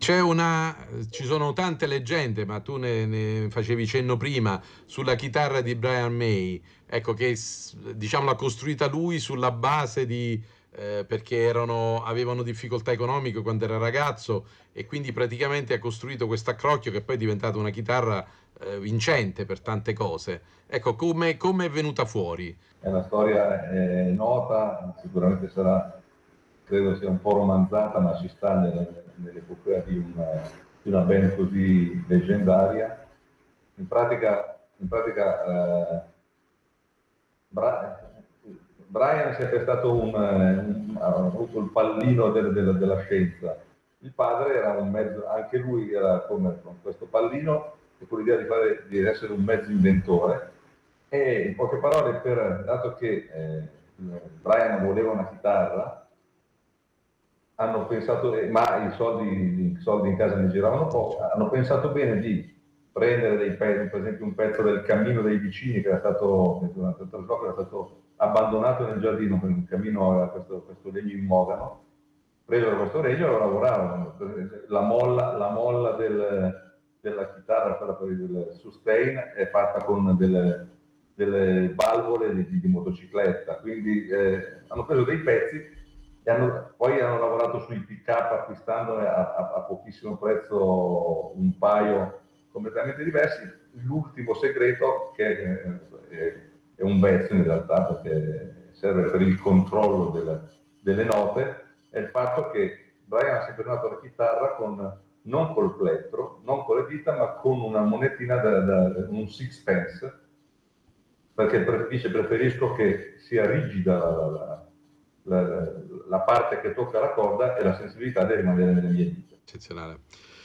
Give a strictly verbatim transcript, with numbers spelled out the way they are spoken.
C'è una ci sono tante leggende, ma tu ne ne facevi cenno prima, sulla chitarra di Brian May, ecco che s diciamo l'ha costruita lui sulla base di ehm, perché erano avevano difficoltà economiche quando era ragazzo e quindi praticamente ha costruito quest'accrocchio che poi è diventata una chitarra, ehm, vincente per tante cose. Ecco, come come è venuta fuori? È una storia è nota, sicuramente sarà, credo sia un po' romanzata, ma ci sta nelle- nell'epopea di una, di una band così leggendaria. In pratica, in pratica eh, Bra- Brian è sempre stato un, un- ha avuto il pallino del- del- della scienza. Il padre era un mezzo, anche lui era come con questo pallino e con l'idea di, fare, di essere un mezzo inventore. E in poche parole, per, dato che eh, Brian voleva una chitarra, hanno pensato, eh, ma i soldi, i soldi in casa ne giravano Eh, poco, cioè, hanno pensato bene di prendere dei pezzi, per esempio un pezzo del Cammino dei Vicini che era stato, durante il trasloco era stato abbandonato nel giardino, perché il cammino aveva questo, questo legno in mogano, presero questo legno e lo lavoravano. La molla, la molla del, della chitarra, quella per il sustain, è fatta con delle, delle valvole di, di motocicletta, quindi eh, hanno preso dei pezzi e hanno, poi hanno lavorato sui pick up acquistandone a, a, a pochissimo prezzo un paio completamente diversi. L'ultimo segreto, che è, è, è un vezzo in realtà perché serve per il controllo delle, delle note, è il fatto che Brian ha sempre suonato la chitarra con, non col plettro, non con le dita, ma con una monetina da, da un sixpence, perché dice preferisco che sia rigida la, la, la, la parte che tocca la corda e la sensibilità deve rimanere nelle mie dita. eccezionale.